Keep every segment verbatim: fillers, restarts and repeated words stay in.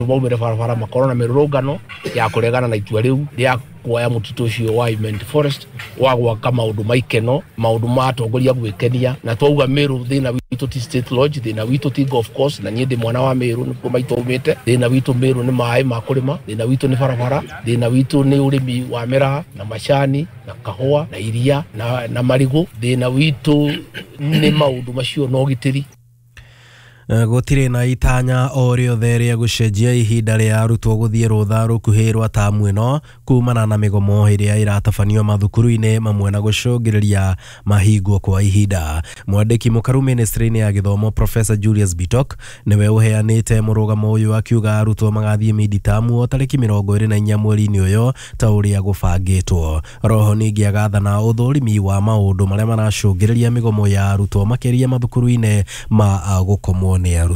baumire barabara makorona mirurungano ya kuregana na itua riu ria kuoya mutito ucio wa Imenti Forest wa gwaka maundu maikeno maundu matongoria gwikenia na twauga Meru thina witu ti State Lodge thina witu ti golf course na nie ndi mwana wa Meru niko maitomete thina witu Meru ni mai makurima thina witu ni barabara thina witu ni urimi wa mera na mashani na kahua na iria na, na marigu thina witu ni maundu macio no gitiri. Gutire na itanya o riothe ria gucenjia ihinda ria arutwo guthie rutha rukuhirwa tamu ino kumana na migomo iria iratabanio mathukuru-ini mamwe na gucungiriria mahingo kwa ihinda. Mwandiki mukaru ministry-ini ya githomo Professor Julius Bitok niwe uheanite murugamo uyu akiuga arutwo magathie miditamu o tariki mirongo iri na inya mweri-ini uyu ta uria gubangitwo. Roho ningi agathana uthurimi wa maundu maria maracungiriria migomo ya arutwo makiria mathukuru-ini ma gukomwo.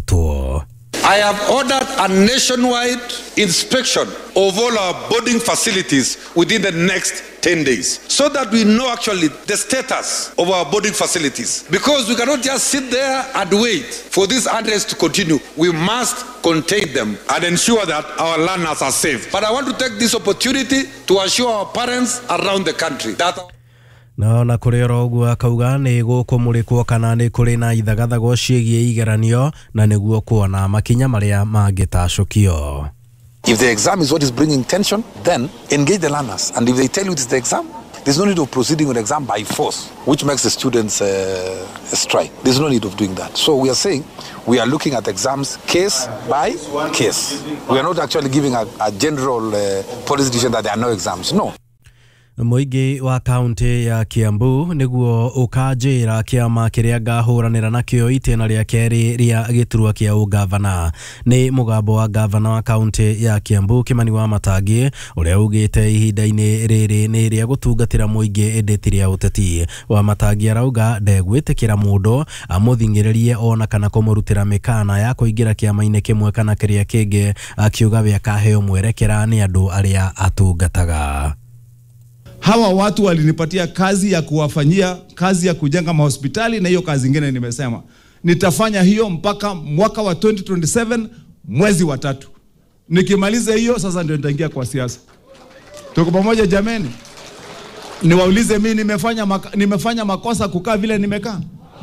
I have ordered a nationwide inspection of all our boarding facilities within the next ten days so that we know actually the status of our boarding facilities, because we cannot just sit there and wait for this unrest to continue. We must contain them and ensure that our learners are safe. But I want to take this opportunity to assure our parents around the country that na na kurera ugu akauga ni gukumurikwo kana ni kuri na ithagathago ciegie igeranio na niguo kuona makinya maria mangitacukio. If the exam is what is bringing tension, then engage the learners, and if they tell you it's the exam, there's no need of proceeding with the exam by force, which makes the students uh, strike. There's no need of doing that. So we are saying we are looking at exams case by case. We are not actually giving a, a general uh, policy decision that there are no exams. No. Muingi wa kaunti ya Kiambu niguo ukajira kiama kiria gahuranira nakio itena ria keri ria giturwa kia ugavana. Ni mugambo wa gavana wa kaunti ya Kiambu Kimani Wamatangi uria ugite ihinda-ini riri ni ria gutungatira muingi endetiria uteti. Wamatangi arauga ndegwitikira mundu amuthingiririe ona kana kumurutira mikana ya kuingira kiama-ini kimwe kana kiria kingi, akiuga we akaheo mwerekera ni andu aria atungataga. Hawa watu walinipatia kazi ya kuwafanyia kazi ya kujenga mahospitali, na hiyo kazi nyingine nimesema nitafanya hiyo mpaka mwaka wa twenty twenty-seven mwezi wa tatu. Nikimaliza hiyo sasa ndio nitaingia kwa siasa. Tuko pamoja jameni? Niwaulize mimi nimefanya maka, nimefanya makosa kukaa vile nimekaa?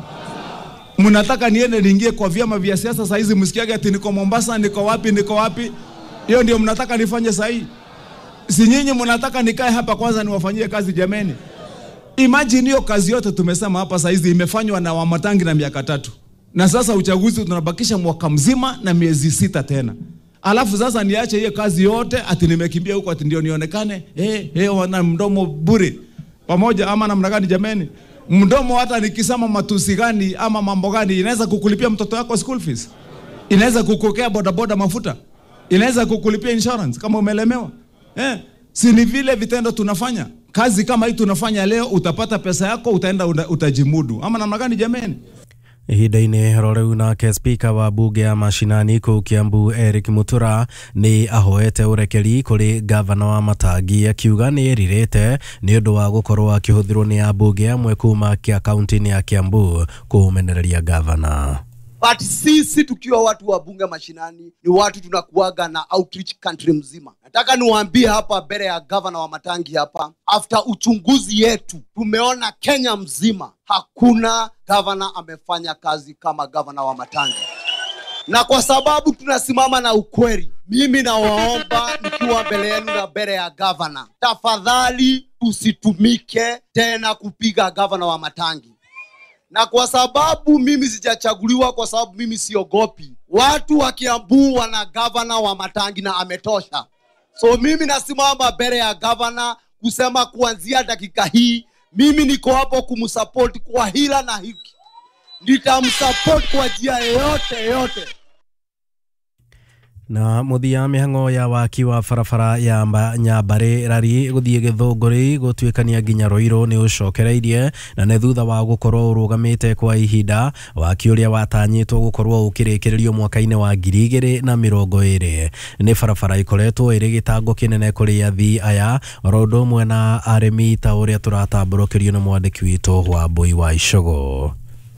Mnataka niende niingie kwa vyama vya siasa sasa hizi msikiage ati niko Mombasa, niko wapi, niko wapi? Hiyo ndio mnataka nifanye sasa hivi? Si nyinyi mnataka nikae hapa kwanza niwafanyie kazi jameni? Imagine hiyo kazi yote tumesema hapa sasa hizi imefanywa na Wamatangi na miaka tatu. Na sasa uchaguzi tunabakisha mwaka mzima na miezi sita tena. Alafu sasa niache hiyo kazi yote ati nimekimbia huko ati ndio nionekane eh eh wana mdomo bure. Pamoja ama namna gani jameni? Mdomo hata nikisema matusi gani ama mambo gani inaweza kukulipia mtoto wako school fees. Inaweza kukokea boda boda mafuta. Inaweza kukulipia insurance kama umelemewa. Eh, si ni vile vitendo tunafanya. Kazi kama hii tunafanya leo, utapata pesa yako, utaenda utajimudu. Ama namna gani jameni? Ihinda-ini roreu nake speaker wa bunge ya mashinani ku Kiambu Eric Mutura ni ahoete urekeri kuri gavana Wamatangi, akiuga ni eririte ni undu wa gukorwo akihuthirwo ni abunge amwe kuma kia kaunti ya Kiambu kumenereria gavana. But sisi tukiwa watu wa bunge mashinani ni watu tunakuaga na outreach country mzima. Nataka niwaambie hapa mbele ya gavana Wamatangi hapa, after uchunguzi yetu tumeona Kenya mzima hakuna gavana amefanya kazi kama gavana Wamatangi. Na kwa sababu tunasimama na ukweli, mimi nawaomba nikiwa mbele yenu na mbele ya gavana, tafadhali tusitumike tena kupiga gavana Wamatangi. Na kwa sababu mimi sijachaguliwa, kwa sababu mimi siogopi, watu wa Kiambu wana gavana Wamatangi na ametosha. So mimi nasimama mbele ya gavana kusema kuanzia dakika hii mimi niko hapo kumsupport kwa hila na hiki. Nitamsupport kwa njia yote yote. Na muthia mihango ya waki wa farafara ya Nyambare rari guthie Githunguri gutwikania nginya Roiro ni ucokereirie na ne thutha wa gukorwo urugamite kwa ihinda waki uria watanyitwo gukorwo ukirikiririo mwaka-ini wa ngiri igiri na mirongo iri. Ni farafara ikoretwo iri gitango kinene kuri athii aya rondo mwena aremi ta uria turatamburukirio na mwandiki witu wa Boy wa Icogo.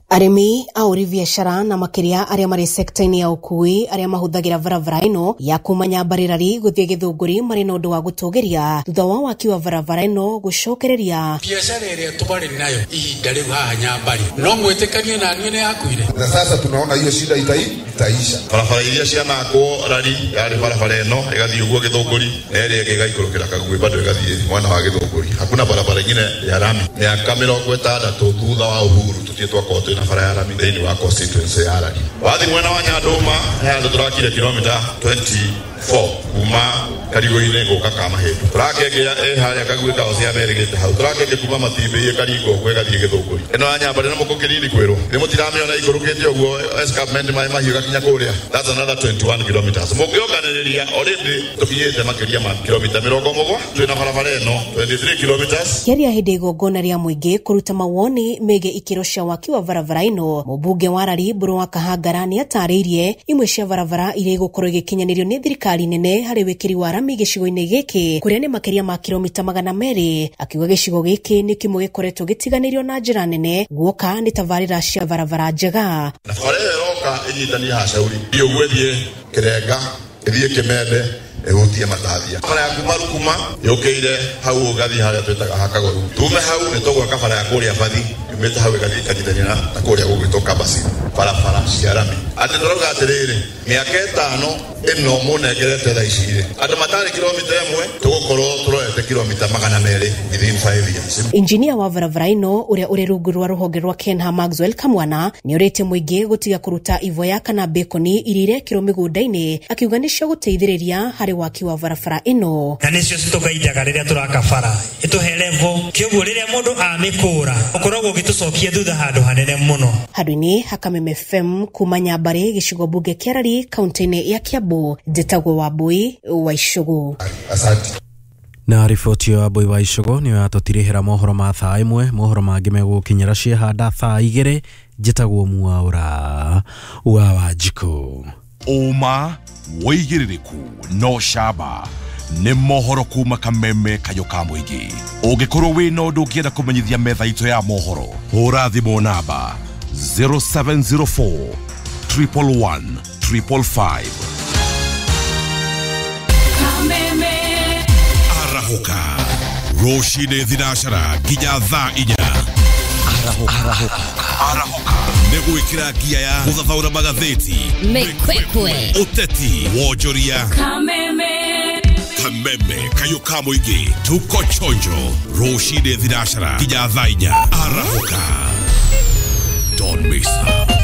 Arimi auri biashara na makiria aria mari sekta-ini ya ukui aria mahuthagira barabara ino ya kuma Nyambarĩrari guthie Gĩthũngũri mari na undu wa gutugiria thutha wa waki wa barabara ino gucokereria biashara iria tubari nayo ihinda riu haha Nyambari no mwitikanie na niĩ ni yakuire na sasa tunaona hiyo shida itai itaisha. Barabara iria cianakwo rari yari barabara ino igathie uguo Gĩthũngũri na ĩrĩa ĩngĩ igaikorokera Kagũĩ bado igathie mwana wa Gĩthũngũri. Hakuna barabara ingine ya rami miaka mĩrongo ĩtandatũ thutha wa uhuru tutie twakorwo twina bara ya rami thĩinĩ wa constituency ya rari. Wathi mwena wa Nyandũma he turakire kilomita twenty-four kuma Karigũ-inĩ gũka Kamahindu. Turakengea eh harĩa Kagũĩ kao cia merĩgĩte hau. Turakenge kuma Matimbi Karingo gwĩgathie Gĩthũngũri. Ĩno ya Nyambari na mũkũkĩriri kwĩrwo nĩ mũtiramĩona igũrũkĩte ũguo escarpment mai mahiũ gakinya kũrĩa. That's another twenty-one kilometers. Mũngĩonganĩrĩria already tukinyĩte makĩria ma kilomita mĩrongo mũgwanja twĩna barabara ĩno twenty-three kilometers. Kiaria hĩndĩ igongona rĩa mũingĩ kũruta mawoni megie ikĩro cia waki wa barabara ino, mũmbunge wa Rari Mbũrũ wa Kahangara nĩ atarĩirie imwe cia barabara iria igũkorwo igĩkinyanĩrio nĩ thirikari nene harĩ wĩkĩri wa rami gĩcigo-inĩ gĩkĩ kũrĩa nĩ makĩria ma kilomita magana merĩ. Akiuga gĩcigo gĩkĩ nĩ kĩmwe gĩkoretwo gĩtiganĩrio na njĩra nene guoka nĩ tabarĩra cia barabara njega. Na bara ĩroka ĩnyitanie hacauri ĩgwethie Kĩrenga ĩthiĩ Kĩmende ehutie Matathia. Bara ya kuma Rukuma yũkĩire hau ũgathi harĩa twĩtaga Hakagũrũ. Tume hau nĩ tũgwaka bara ya kũrĩa Bathi yumĩte hau ĩgathie ĩkanyitania na kũrĩa gũgĩtwo Kabasi. Barabara cia rami atĩ tũrauga atĩrĩrĩ mĩaka ĩtano ĩno mũnengerete thaa ici rĩ andũ matarĩ kilomita ĩmwe tũgũkorwo tũrorete kilomita magana merĩ within five years. Engineer wa barabara ino ũrĩa ũrĩ rungu rwa rũhonge rwa Kenha Maxwell Kamwana nĩ ũrĩtie mũingĩ gũtiga kũruta ivoya kana bekoni iria irekĩrwo mĩgũnda-inĩ, akiuga nĩcio gũteithĩrĩria harĩ waki wa barabara ino. Na nĩcio citũkaijaga rĩrĩa tũraka bara ĩtũhe level kĩoguo rĩrĩa mũndũ amĩkũra ũkoragwo ũgĩtũcokia thutha handũ hanene mũno. Handũ-inĩ Hakameme F M kuma Nyambari gĩcigo bunge kĩa Rari kaunti-inĩ ya Kiambu, njĩtagwo Wambui wa Icũgũ. Asante. Na riboti ya Wambui wa Icũgũ nĩyo yatũtirĩhĩra mohoro ma thaa ĩmwe. Mohoro mangĩ megũkinyĩra ciehanda thaa igĩrĩ. Njĩtagwo Mwaũra wa Wanjikũ. Ũma wĩigĩrĩrĩku no camba nĩ mohoro kuma Kameme Kayũ ka Mũingĩ. Ũngĩkorwo wĩna ũndũ ũngĩenda kũmenyithia metha itũ ya mohoro, hũra thimũ namba zero seven zero four triple one triple five. Kameme Arahuka rũcinĩ thinacara nginya thaa inya. Arahuka Arahuka nĩ gwĩkĩra ngia ya gũthathaũra magathĩti, Mĩkwekwe, ũteti, wonjoria. Kameme Kameme Kayũ ka Mũingĩ tuko chonjo rũcinĩ thinacara nginya thaa inya. Arahuka, don't miss out.